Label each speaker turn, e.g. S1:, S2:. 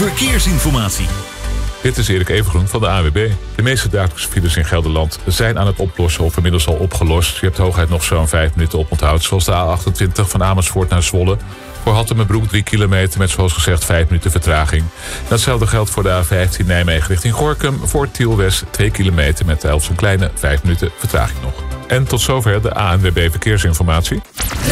S1: Verkeersinformatie.
S2: Dit is Erik Evengroen van de ANWB. De meeste dagelijkse files in Gelderland zijn aan het oplossen of inmiddels al opgelost. Je hebt hooguit nog zo'n 5 minuten oponthoud, zoals de A28 van Amersfoort naar Zwolle. Voor Hattemerbroek 3 kilometer met zoals gezegd 5 minuten vertraging. Datzelfde geldt voor de A15 Nijmegen richting Gorinchem. Voor Tiel West 2 kilometer met zelfs een kleine 5 minuten vertraging nog. En tot zover de ANWB Verkeersinformatie.